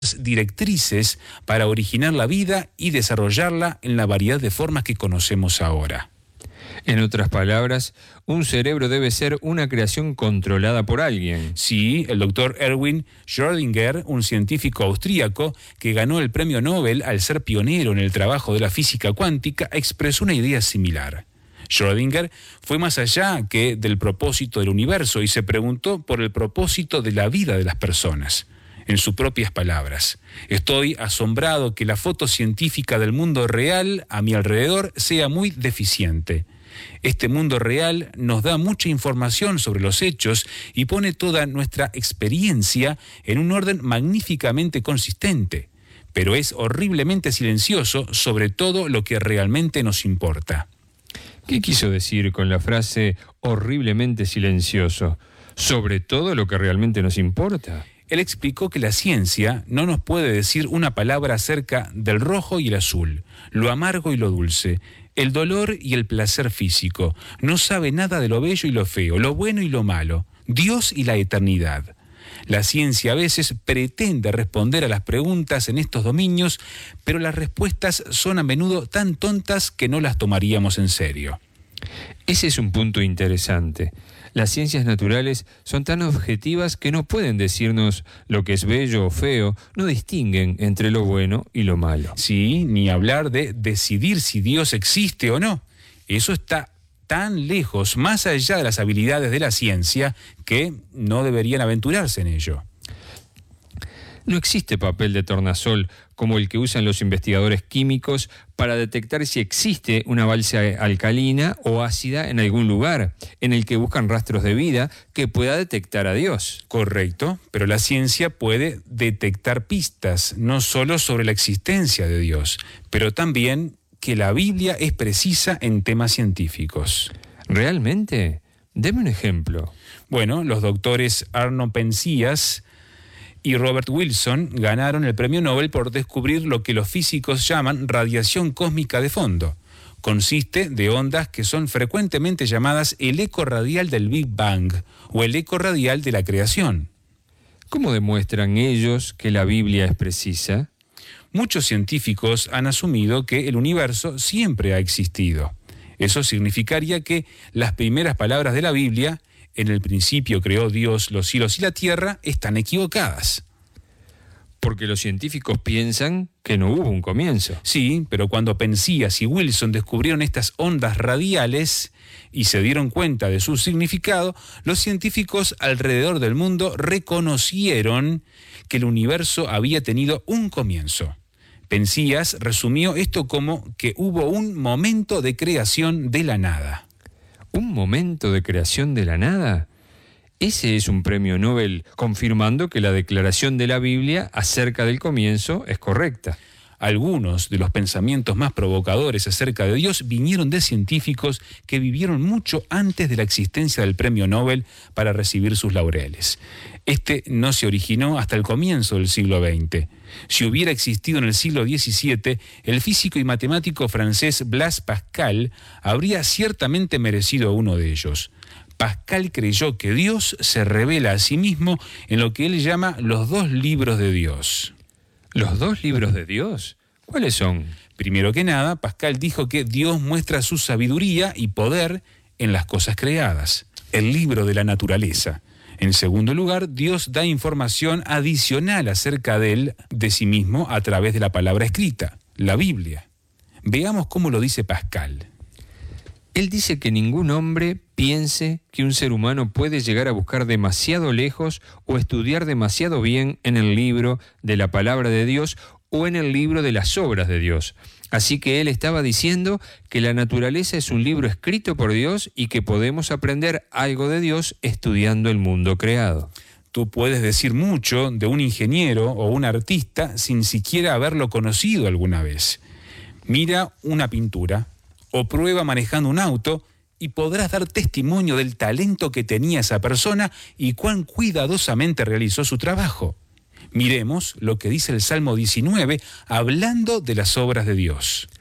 directrices para originar la vida y desarrollarla en la variedad de formas que conocemos ahora. En otras palabras, un cerebro debe ser una creación controlada por alguien. Sí, el doctor Erwin Schrödinger, un científico austríaco que ganó el premio Nobel al ser pionero en el trabajo de la física cuántica, expresó una idea similar. Schrödinger fue más allá que del propósito del universo y se preguntó por el propósito de la vida de las personas. En sus propias palabras: estoy asombrado que la foto científica del mundo real a mi alrededor sea muy deficiente. Este mundo real nos da mucha información sobre los hechos y pone toda nuestra experiencia en un orden magníficamente consistente, pero es horriblemente silencioso sobre todo lo que realmente nos importa. ¿Qué quiso decir con la frase horriblemente silencioso? ¿Sobre todo lo que realmente nos importa? Él explicó que la ciencia no nos puede decir una palabra acerca del rojo y el azul, lo amargo y lo dulce, el dolor y el placer físico. No sabe nada de lo bello y lo feo, lo bueno y lo malo, Dios y la eternidad. La ciencia a veces pretende responder a las preguntas en estos dominios, pero las respuestas son a menudo tan tontas que no las tomaríamos en serio. Ese es un punto interesante. Las ciencias naturales son tan objetivas que no pueden decirnos lo que es bello o feo, no distinguen entre lo bueno y lo malo. Sí, ni hablar de decidir si Dios existe o no. Eso está tan lejos, más allá de las habilidades de la ciencia, que no deberían aventurarse en ello. No existe papel de tornasol como el que usan los investigadores químicos para detectar si existe una base alcalina o ácida en algún lugar, en el que buscan rastros de vida que pueda detectar a Dios. Correcto, pero la ciencia puede detectar pistas, no solo sobre la existencia de Dios, pero también que la Biblia es precisa en temas científicos. ¿Realmente? Deme un ejemplo. Bueno, los doctores Arno Penzias y Robert Wilson ganaron el premio Nobel por descubrir lo que los físicos llaman radiación cósmica de fondo. Consiste de ondas que son frecuentemente llamadas el eco radial del Big Bang o el eco radial de la creación. ¿Cómo demuestran ellos que la Biblia es precisa? Muchos científicos han asumido que el universo siempre ha existido. Eso significaría que las primeras palabras de la Biblia, en el principio creó Dios los cielos y la tierra, están equivocadas. Porque los científicos piensan que no hubo un comienzo. Sí, pero cuando Penzias y Wilson descubrieron estas ondas radiales y se dieron cuenta de su significado, los científicos alrededor del mundo reconocieron que el universo había tenido un comienzo. Penzias resumió esto como que hubo un momento de creación de la nada. ¿Un momento de creación de la nada? Ese es un premio Nobel confirmando que la declaración de la Biblia acerca del comienzo es correcta. Algunos de los pensamientos más provocadores acerca de Dios vinieron de científicos que vivieron mucho antes de la existencia del premio Nobel para recibir sus laureles. Este no se originó hasta el comienzo del siglo XX. Si hubiera existido en el siglo XVII, el físico y matemático francés Blaise Pascal habría ciertamente merecido uno de ellos. Pascal creyó que Dios se revela a sí mismo en lo que él llama los 2 libros de Dios. ¿Los 2 libros de Dios? ¿Cuáles son? Primero que nada, Pascal dijo que Dios muestra su sabiduría y poder en las cosas creadas, el libro de la naturaleza. En segundo lugar, Dios da información adicional acerca de él, de sí mismo, a través de la palabra escrita, la Biblia. Veamos cómo lo dice Pascal. Él dice que ningún hombre piense que un ser humano puede llegar a buscar demasiado lejos o estudiar demasiado bien en el libro de la palabra de Dios o en el libro de las obras de Dios. Así que él estaba diciendo que la naturaleza es un libro escrito por Dios y que podemos aprender algo de Dios estudiando el mundo creado. Tú puedes decir mucho de un ingeniero o un artista sin siquiera haberlo conocido alguna vez. Mira una pintura o prueba manejando un auto y podrás dar testimonio del talento que tenía esa persona y cuán cuidadosamente realizó su trabajo. Miremos lo que dice el Salmo 19 hablando de las obras de Dios.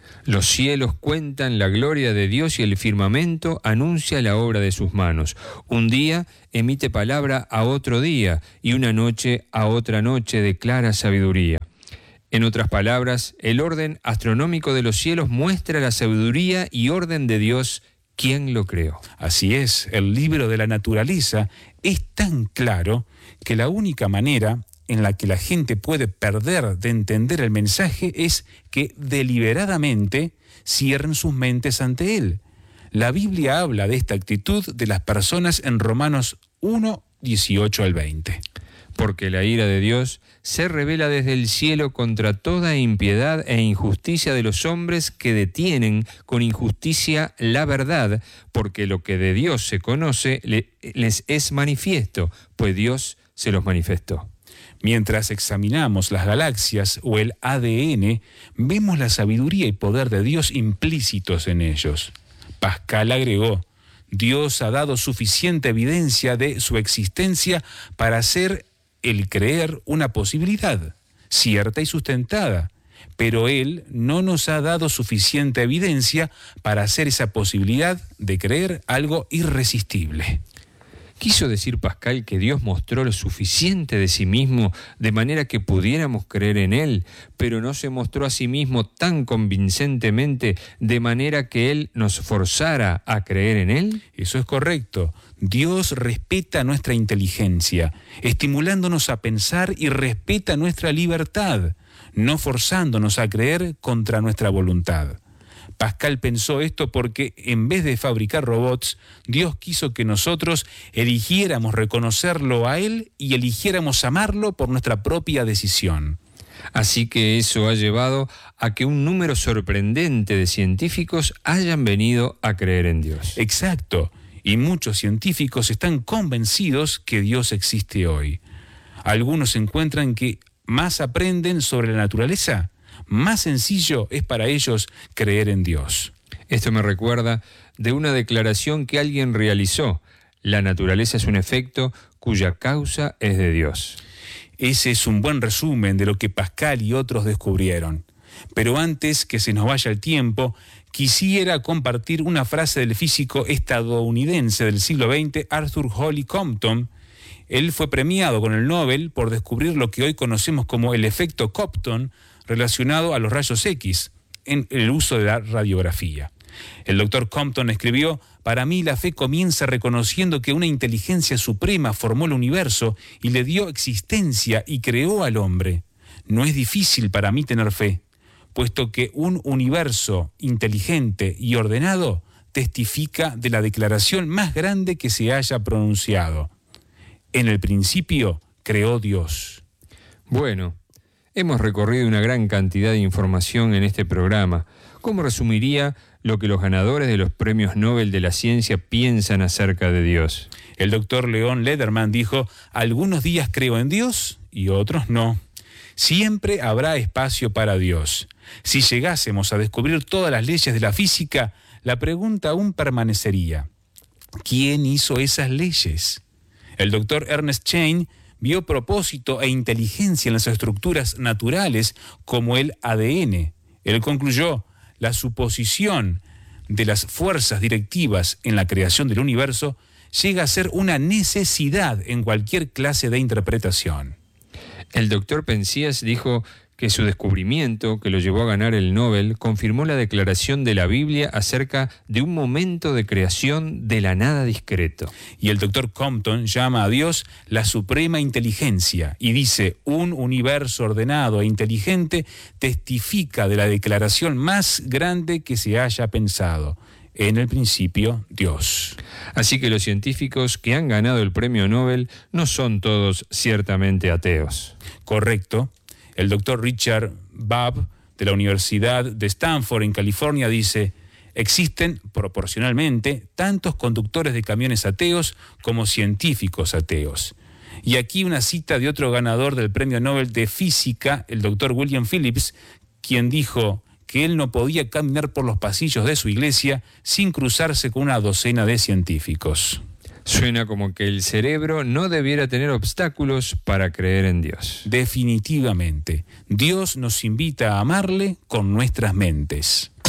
Los cielos cuentan la gloria de Dios y el firmamento anuncia la obra de sus manos. Un día emite palabra a otro día y una noche a otra noche declara sabiduría. En otras palabras, el orden astronómico de los cielos muestra la sabiduría y orden de Dios, quien lo creó. Así es, el libro de la naturaleza es tan claro que la única manera en la que la gente puede perder de entender el mensaje es que deliberadamente cierren sus mentes ante él. La Biblia habla de esta actitud de las personas en Romanos 1, 18 al 20. Porque la ira de Dios se revela desde el cielo contra toda impiedad e injusticia de los hombres que detienen con injusticia la verdad, porque lo que de Dios se conoce les es manifiesto, pues Dios se los manifestó. Mientras examinamos las galaxias o el ADN, vemos la sabiduría y poder de Dios implícitos en ellos. Pascal agregó: Dios ha dado suficiente evidencia de su existencia para hacer el creer una posibilidad, cierta y sustentada, pero Él no nos ha dado suficiente evidencia para hacer esa posibilidad de creer algo irresistible. Quiso decir Pascal que Dios mostró lo suficiente de sí mismo de manera que pudiéramos creer en Él, pero no se mostró a sí mismo tan convincentemente de manera que Él nos forzara a creer en Él. Eso es correcto. Dios respeta nuestra inteligencia, estimulándonos a pensar, y respeta nuestra libertad, no forzándonos a creer contra nuestra voluntad. Pascal pensó esto porque en vez de fabricar robots, Dios quiso que nosotros eligiéramos reconocerlo a Él y eligiéramos amarlo por nuestra propia decisión. Así que eso ha llevado a que un número sorprendente de científicos hayan venido a creer en Dios. Exacto. Y muchos científicos están convencidos que Dios existe hoy. Algunos encuentran que más aprenden sobre la naturaleza, más sencillo es para ellos creer en Dios. Esto me recuerda de una declaración que alguien realizó: la naturaleza es un efecto cuya causa es de Dios. Ese es un buen resumen de lo que Pascal y otros descubrieron. Pero antes que se nos vaya el tiempo, quisiera compartir una frase del físico estadounidense del siglo XX, Arthur Holly Compton. Él fue premiado con el Nobel por descubrir lo que hoy conocemos como el efecto Compton relacionado a los rayos X en el uso de la radiografía. El doctor Compton escribió: para mí la fe comienza reconociendo que una inteligencia suprema formó el universo y le dio existencia y creó al hombre. No es difícil para mí tener fe, puesto que un universo inteligente y ordenado testifica de la declaración más grande que se haya pronunciado. En el principio creó Dios. Bueno, hemos recorrido una gran cantidad de información en este programa. ¿Cómo resumiría lo que los ganadores de los premios Nobel de la ciencia piensan acerca de Dios? El doctor Leon Lederman dijo: algunos días creo en Dios y otros no. Siempre habrá espacio para Dios. Si llegásemos a descubrir todas las leyes de la física, la pregunta aún permanecería: ¿quién hizo esas leyes? El doctor Ernest Chain vio propósito e inteligencia en las estructuras naturales como el ADN. Él concluyó: la suposición de las fuerzas directivas en la creación del universo llega a ser una necesidad en cualquier clase de interpretación. El doctor Penzias dijo que su descubrimiento, que lo llevó a ganar el Nobel, confirmó la declaración de la Biblia acerca de un momento de creación de la nada discreto. Y el doctor Compton llama a Dios la suprema inteligencia y dice: un universo ordenado e inteligente testifica de la declaración más grande que se haya pensado. En el principio, Dios. Así que los científicos que han ganado el premio Nobel no son todos ciertamente ateos. Correcto. El doctor Richard Babb, de la Universidad de Stanford en California, dice: existen proporcionalmente tantos conductores de camiones ateos como científicos ateos. Y aquí una cita de otro ganador del premio Nobel de Física, el doctor William Phillips, quien dijo que él no podía caminar por los pasillos de su iglesia sin cruzarse con una docena de científicos. Suena como que el cerebro no debiera tener obstáculos para creer en Dios. Definitivamente, Dios nos invita a amarle con nuestras mentes.